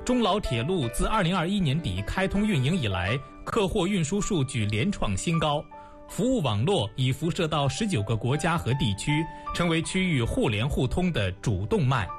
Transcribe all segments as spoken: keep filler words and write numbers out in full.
中老铁路自二零二一年底开通运营以来，客货运输数据连创新高，服务网络已辐射到十九个国家和地区，成为区域互联互通的主动脉。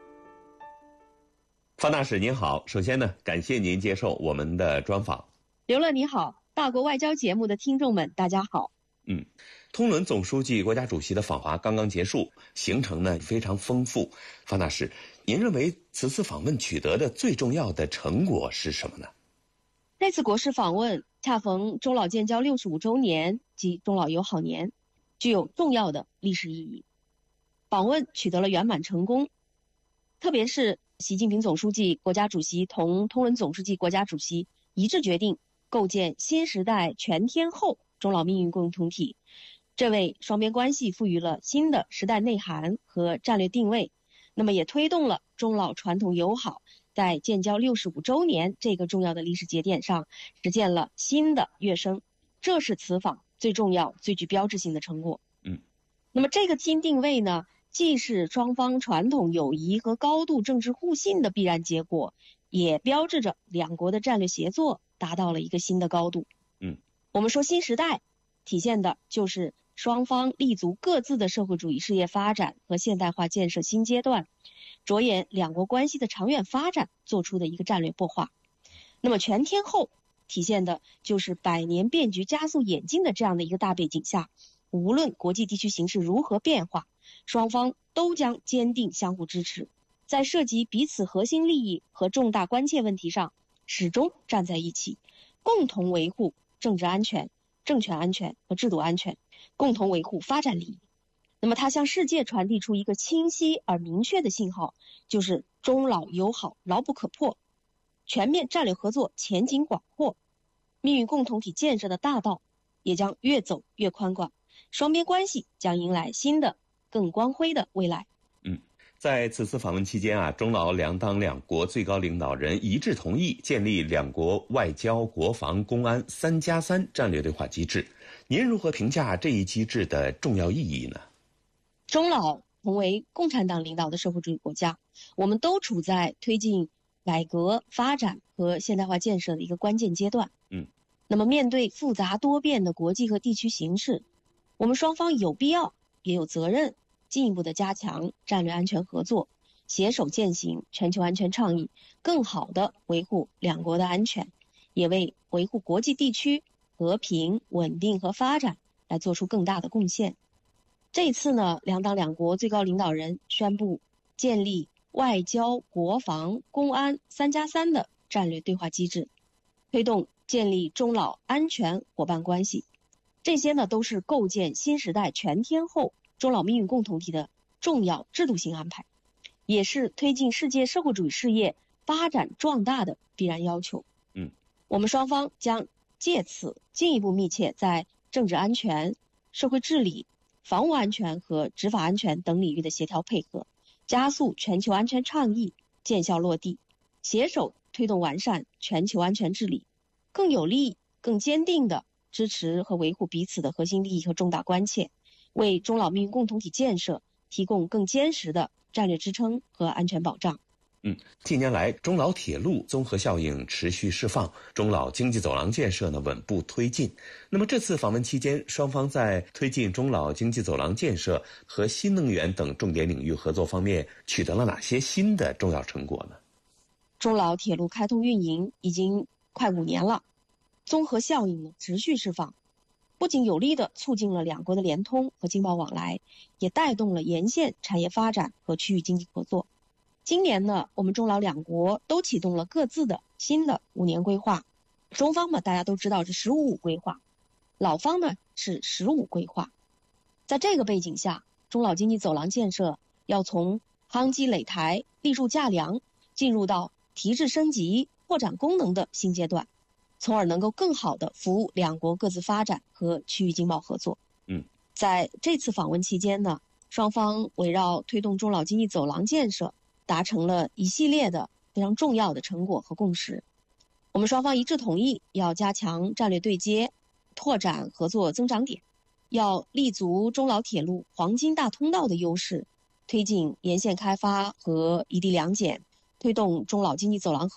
方大使您好，首先呢，感谢您接受我们的专访。 刘乐你好，大国外交节目的听众们大家好。 嗯，通伦总书记、国家主席的访华刚刚结束，行程呢非常丰富。方大使，您认为此次访问取得的最重要的成果是什么呢？ 这次国事访问恰逢中老建交六十五周年及中老友好年，具有重要的历史意义。访问取得了圆满成功，特别是习近平总书记、国家主席同通伦总书记、国家主席一致决定构建新时代全天候中老命运共同体，这为双边关系赋予了新的时代内涵和战略定位，那么也推动了中老传统友好在建交六十五周年这个重要的历史节点上实现了新的跃升，这是此访最重要、最具标志性的成果。 嗯， 那么这个新定位呢，既是双方传统友谊和高度政治互信的必然结果，也标志着两国的战略协作达到了一个新的高度。 嗯， 我们说新时代体现的就是双方立足各自的社会主义事业发展和现代化建设新阶段，着眼两国关系的长远发展做出的一个战略擘画。那么全天候体现的就是百年变局加速演进的这样的一个大背景下，无论国际地区形势如何变化，双方都将坚定相互支持，在涉及彼此核心利益和重大关切问题上始终站在一起，共同维护政治安全、政权安全和制度安全，共同维护发展利益。那么它向世界传递出一个清晰而明确的信号，就是中老友好牢不可破，全面战略合作前景广阔，命运共同体建设的大道也将越走越宽广，双边关系将迎来新的更光辉的未来。 嗯，在此次访问期间啊，中老两党两国最高领导人一致同意建立两国外交、国防、公安三加三战略对话机制。您如何评价这一机制的重要意义呢？ 中老同为共产党领导的社会主义国家，我们都处在推进改革发展和现代化建设的一个关键阶段。 嗯， 那么面对复杂多变的国际和地区形势，我们双方有必要也有责任进一步的加强战略安全合作，携手践行全球安全倡议，更好地维护两国的安全，也为维护国际地区和平、稳定和发展来做出更大的贡献。这次呢，两党两国最高领导人宣布建立外交、国防、公安三加三的战略对话机制，推动建立中老安全伙伴关系。这些呢，都是构建新时代全天候中老命运共同体的重要制度性安排，也是推进世界社会主义事业发展壮大的必然要求。 嗯， 我们双方将借此进一步密切在政治安全、社会治理、防务安全和执法安全等领域的协调配合，加速全球安全倡议见效落地，携手推动完善全球安全治理，更有力、更坚定地支持和维护彼此的核心利益和重大关切，为中老命运共同体建设提供更坚实的战略支撑和安全保障。 嗯，近年来，中老铁路综合效应持续释放，中老经济走廊建设呢稳步推进。那么这次访问期间，双方在推进中老经济走廊建设和新能源等重点领域合作方面取得了哪些新的重要成果呢？ 中老铁路开通运营已经快五年了，综合效应呢持续释放，不仅有力地促进了两国的联通和经贸往来，也带动了沿线产业发展和区域经济合作。今年呢，我们中老两国都启动了各自的新的五年规划。中方嘛，大家都知道是十五五规划，老方呢是十五规划。在这个背景下，中老经济走廊建设要从夯基垒台、立柱架梁，进入到提质升级、扩展功能的新阶段，从而能够更好地服务两国各自发展和区域经贸合作。 嗯， 在这次访问期间呢，双方围绕推动中老经济走廊建设达成了一系列的非常重要的成果和共识。我们双方一致同意要加强战略对接，拓展合作增长点，要立足中老铁路黄金大通道的优势，推进沿线开发和异地两检，推动中老经济走廊